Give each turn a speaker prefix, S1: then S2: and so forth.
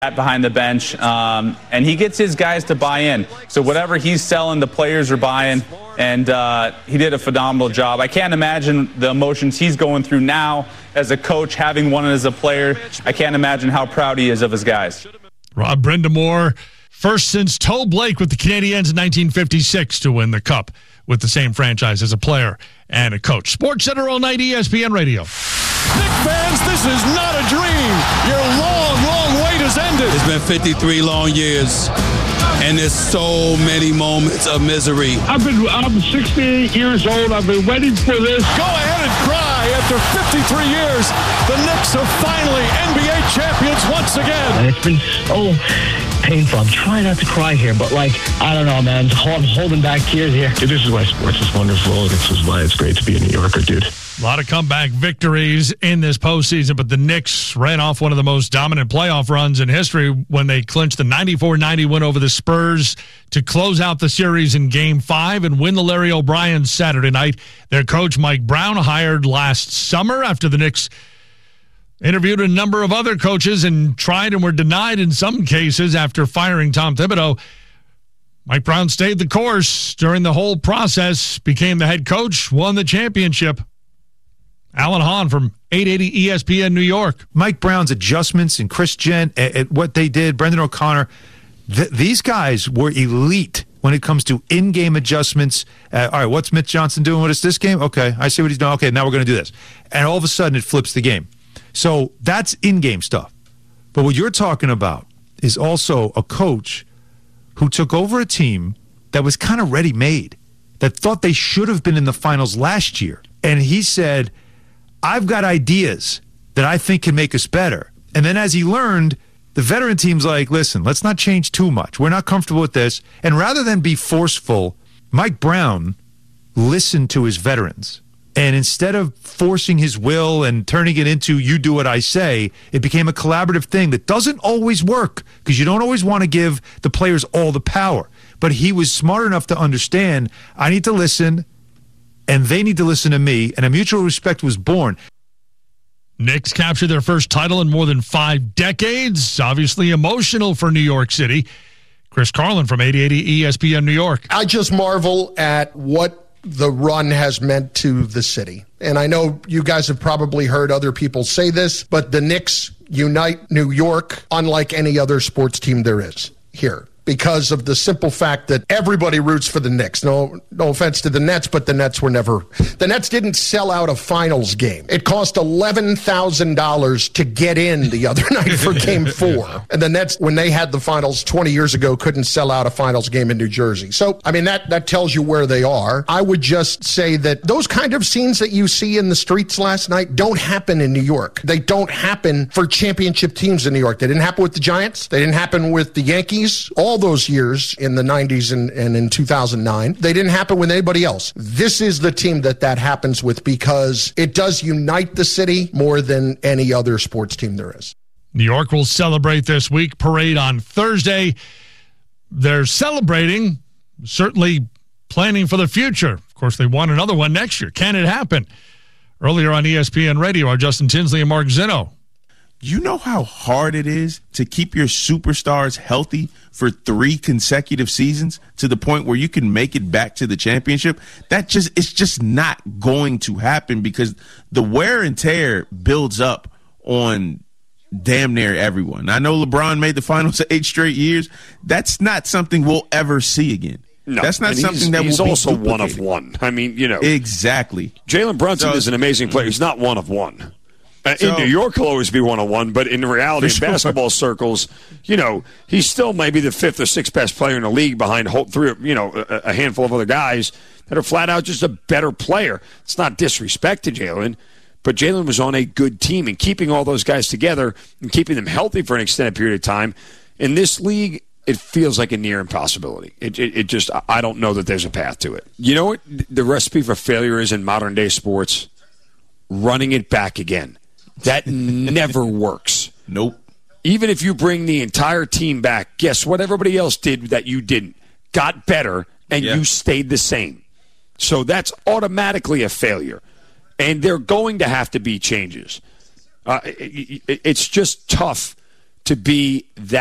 S1: behind the bench, and he gets his guys to buy in. So whatever he's selling, the players are buying, and he did a phenomenal job. I can't imagine the emotions he's going through now as a coach, having won as a player. I can't imagine how proud he is of his guys.
S2: Rob Brind'Amour, first since Toe Blake with the Canadiens in 1956 to win the Cup with the same franchise as a player and a coach. SportsCenter all night, ESPN Radio.
S3: Knick fans, this is not a dream. Your long wait has ended.
S4: It's been 53 long years, and there's so many moments of misery.
S5: I'm 68 years old. I've been waiting for this.
S3: Go ahead and cry. After 53 years, the Knicks are finally NBA champions once again.
S6: It's been so painful. I'm trying not to cry here, but I don't know, man. I'm holding back tears here.
S5: This is why sports is wonderful. This is why it's great to be a New Yorker, dude.
S2: A lot of comeback victories in this postseason, but the Knicks ran off one of the most dominant playoff runs in history when they clinched the 94-90 win over the Spurs to close out the series in Game 5 and win the Larry O'Brien Saturday night. Their coach, Mike Brown, hired last summer after the Knicks interviewed a number of other coaches and tried and were denied in some cases after firing Tom Thibodeau. Mike Brown stayed the course during the whole process, became the head coach, won the championship. Alan Hahn from 880 ESPN New York.
S7: Mike Brown's adjustments and Chris Gent, at what they did, Brendan O'Connor, these guys were elite when it comes to in-game adjustments. All right, what's Mitch Johnson doing? What is this game? Okay, I see what he's doing. Okay, now we're going to do this. And all of a sudden it flips the game. So that's in-game stuff. But what you're talking about is also a coach who took over a team that was kind of ready-made, that thought they should have been in the finals last year. And he said, I've got ideas that I think can make us better. And then as he learned, the veteran team's like, listen, let's not change too much. We're not comfortable with this. And rather than be forceful, Mike Brown listened to his veterans. And instead of forcing his will and turning it into you do what I say, it became a collaborative thing that doesn't always work because you don't always want to give the players all the power. But he was smart enough to understand, I need to listen, and they need to listen to me, and a mutual respect was born.
S2: Knicks captured their first title in more than 5 decades. Obviously emotional for New York City. Chris Carlin from 880 ESPN New York.
S8: I just marvel at what the run has meant to the city. And I know you guys have probably heard other people say this, but the Knicks unite New York unlike any other sports team there is here, because of the simple fact that everybody roots for the Knicks. No offense to the Nets, but the Nets didn't sell out a finals game. It cost $11,000 to get in the other night for Game 4. And the Nets, when they had the finals 20 years ago, couldn't sell out a finals game in New Jersey. So, I mean, that tells you where they are. I would just say that those kind of scenes that you see in the streets last night don't happen in New York. They don't happen for championship teams in New York. They didn't happen with the Giants. They didn't happen with the Yankees. All those years in the 90s and in 2009. They didn't happen with anybody else. This is the team that happens with because it does unite the city more than any other sports team there is.
S2: New York will celebrate this week. Parade on Thursday. They're celebrating, certainly planning for the future. Of course, they want another one next year. Can it happen? Earlier on ESPN Radio, our Justin Tinsley and Mark Zinno.
S9: You know how hard it is to keep your superstars healthy for 3 consecutive seasons to the point where you can make it back to the championship? It's just not going to happen because the wear and tear builds up on damn near everyone. I know LeBron made the finals 8 straight years. That's not something we'll ever see again.
S10: No,
S9: that's not something that
S10: he's
S9: will be
S10: also
S9: duplicated.
S10: one of one. I mean,
S9: exactly.
S10: Jalen Brunson is an amazing player. He's not one of one. In New York, he'll always be 101, but in reality, in basketball circles, he's still maybe the 5th or 6th best player in the league behind a handful of other guys that are flat out just a better player. It's not disrespect to Jalen, but Jalen was on a good team, and keeping all those guys together and keeping them healthy for an extended period of time in this league, it feels like a near impossibility. It just, I don't know that there's a path to it. You know what the recipe for failure is in modern day sports? Running it back again. That never works.
S9: Nope.
S10: Even if you bring the entire team back, guess what everybody else did that you didn't? Got better, and you stayed the same. So that's automatically a failure. And there are going to have to be changes. It's just tough to be that